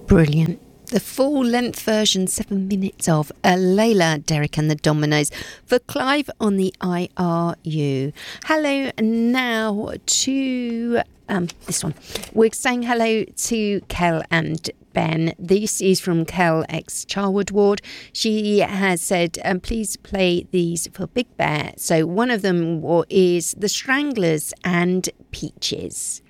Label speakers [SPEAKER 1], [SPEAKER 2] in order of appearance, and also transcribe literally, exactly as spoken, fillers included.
[SPEAKER 1] Brilliant. The full-length version, seven minutes of uh, Layla, Derek and the Dominoes for Clive on the I R U. Hello now to um, this one. We're saying hello to Kel and Ben. This is from Kel ex Charwood Ward. She has said, um, please play these for Big Bear. So one of them is The Stranglers and Peaches.